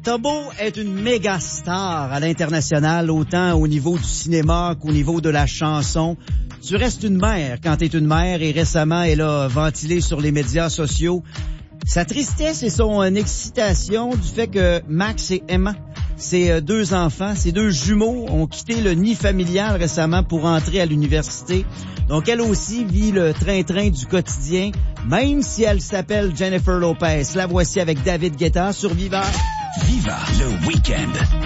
T'as beau être une méga star à l'international, autant au niveau du cinéma qu'au niveau de la chanson, tu restes une mère quand t'es une mère, et récemment, elle a ventilé sur les médias sociaux sa tristesse et son excitation du fait que Max et Emma, ses deux enfants, ses deux jumeaux, ont quitté le nid familial récemment pour entrer à l'université. Donc, elle aussi vit le train-train du quotidien, même si elle s'appelle Jennifer Lopez. La voici avec David Guetta sur Viva. Viva le week-end.